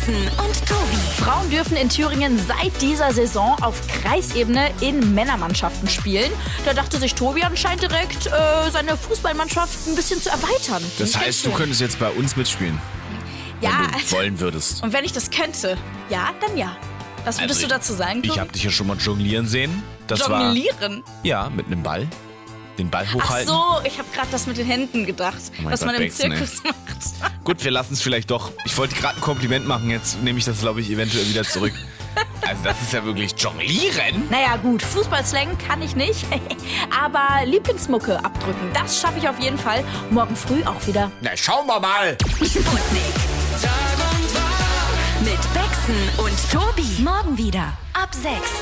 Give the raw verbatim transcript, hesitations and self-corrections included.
Baxen und Tobi. Frauen dürfen in Thüringen seit dieser Saison auf Kreisebene in Männermannschaften spielen. Da dachte sich Tobi anscheinend direkt, äh, seine Fußballmannschaft ein bisschen zu erweitern. Das heißt, du könntest jetzt bei uns mitspielen, ja, wenn du also, wollen würdest. und wenn ich das könnte, ja, dann ja. Was würdest Also, du dazu sagen, Tobi? Ich habe dich ja schon mal jonglieren sehen. Das Jonglieren? War, ja, mit einem Ball. Den Ball Ach hochhalten. so, ich habe gerade das mit den Händen gedacht, Oh mein was Gott, man im Baxen, ey. Zirkus macht. Gut, wir lassen es vielleicht doch. Ich wollte gerade ein Kompliment machen, jetzt nehme ich das, glaube ich, eventuell wieder zurück. Also das ist ja wirklich Jonglieren. Naja gut, Fußballslang kann ich nicht, aber Lieblingsmucke abdrücken, das schaffe ich auf jeden Fall. Morgen früh auch wieder. Na, schauen wir mal. Sputnik. Tag und Wach. Mit Baxen und Tobi. Morgen wieder ab sechs.